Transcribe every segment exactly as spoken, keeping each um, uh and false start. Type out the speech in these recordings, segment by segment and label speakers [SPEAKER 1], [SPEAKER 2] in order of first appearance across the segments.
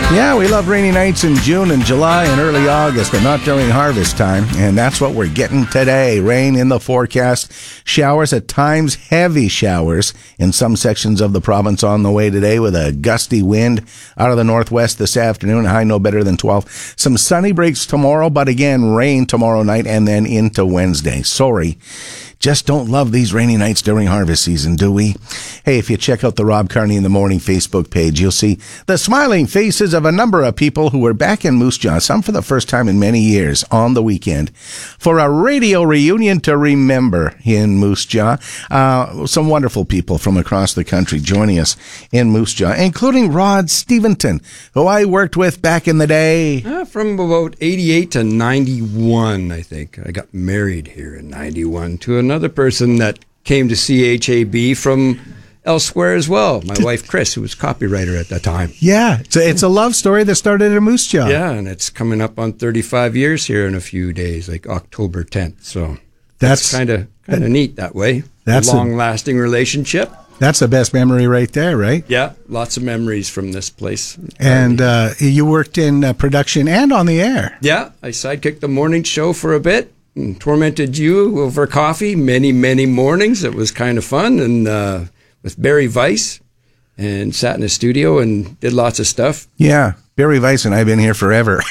[SPEAKER 1] Yeah, we love rainy nights in June and July and early August, but not during harvest time. And that's what we're getting today. Rain in the forecast. Showers at times, heavy showers in some sections of the province on the way today with a gusty wind out of the northwest this afternoon. High no better than twelve. Some sunny breaks tomorrow, but again, rain tomorrow night and then into Wednesday. Sorry. Just don't love these rainy nights during harvest season, do we? Hey, if you check out the Rob Carney in the Morning Facebook page, you'll see the smiling faces of a number of people who were back in Moose Jaw, some for the first time in many years, on the weekend, for a radio reunion to remember in Moose Jaw. Uh, some wonderful people from across the country joining us in Moose Jaw, including Rod Steventon, who I worked with back in the day.
[SPEAKER 2] Uh, from about eighty-eight to ninety-one, I think. I got married here in ninety-one to a another person that came to C H A B from elsewhere as well. My wife, Chris, who was copywriter at that time.
[SPEAKER 1] Yeah, it's a, it's a love story that started in Moose Jaw.
[SPEAKER 2] Yeah, and it's coming up on thirty-five years here in a few days, like October tenth. So
[SPEAKER 1] that's
[SPEAKER 2] kind of kind of neat that way.
[SPEAKER 1] That's
[SPEAKER 2] a long-lasting relationship.
[SPEAKER 1] That's the best memory right there, right?
[SPEAKER 2] Yeah, lots of memories from this place.
[SPEAKER 1] And uh, you worked in uh, production and on the air.
[SPEAKER 2] Yeah, I sidekicked the morning show for a bit. And tormented you over coffee many, many mornings. It was kind of fun. And uh, with Barry Weiss, and sat in a studio and did lots of stuff.
[SPEAKER 1] Yeah, Barry Weiss and I have been here forever.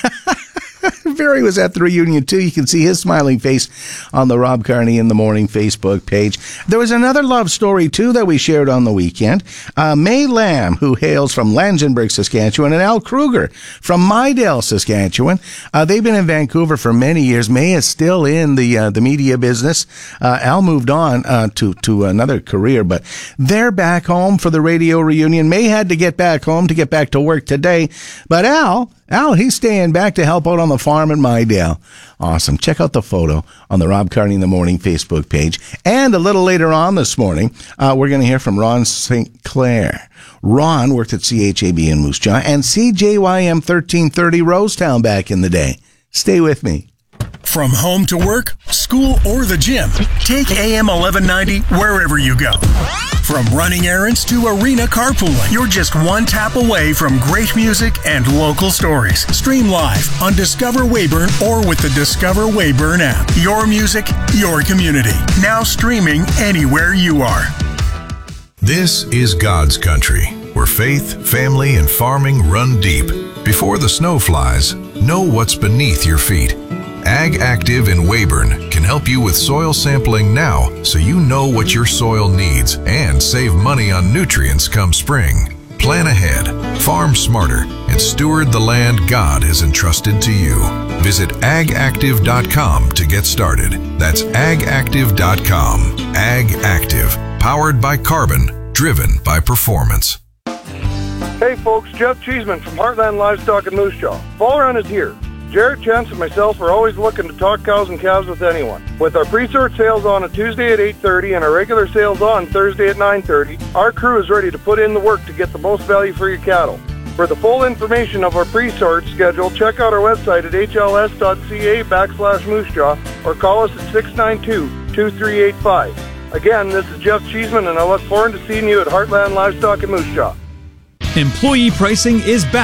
[SPEAKER 1] Barry was at the reunion, too. You can see his smiling face on the Rob Carney in the Morning Facebook page. There was another love story, too, that we shared on the weekend. Uh, May Lamb, who hails from Langenburg, Saskatchewan, and Al Kruger from Mydale, Saskatchewan. Uh, they've been in Vancouver for many years. May is still in the uh, the media business. Uh, Al moved on uh, to, to another career, but they're back home for the radio reunion. May had to get back home to get back to work today, but Al... Al, he's staying back to help out on the farm at Mydale. Awesome. Check out the photo on the Rob Carney in the Morning Facebook page. And a little later on this morning, uh, we're going to hear from Ron Saint Clair. Ron worked at C H A B in Moose Jaw and C J Y M thirteen thirty Rosetown back in the day. Stay with me.
[SPEAKER 3] From home to work, school, or the gym, take A M eleven ninety wherever you go. From running errands to arena carpooling, you're just one tap away from great music and local stories. Stream live on Discover Weyburn or with the Discover Weyburn app. Your music, your community. Now streaming anywhere you are.
[SPEAKER 4] This is God's country, where faith, family, and farming run deep. Before the snow flies, know what's beneath your feet. Ag Active in Weyburn can help you with soil sampling now so you know what your soil needs and save money on nutrients come spring. Plan ahead, farm smarter, and steward the land God has entrusted to you. Visit ag active dot com to get started. That's ag active dot com. Ag Active, powered by carbon, driven by performance.
[SPEAKER 5] Hey folks, Jeff Cheeseman from Heartland Livestock in Moose Jaw. Fall run is here. Jared, Chance, and myself are always looking to talk cows and calves with anyone. With our pre-sort sales on a Tuesday at eight thirty and our regular sales on Thursday at nine thirty, our crew is ready to put in the work to get the most value for your cattle. For the full information of our pre-sort schedule, check out our website at h l s dot c a backslash moose jaw or call us at six nine two, two three eight five. Again, this is Jeff Cheeseman, and I look forward to seeing you at Heartland Livestock in Moose Jaw.
[SPEAKER 6] Employee pricing is back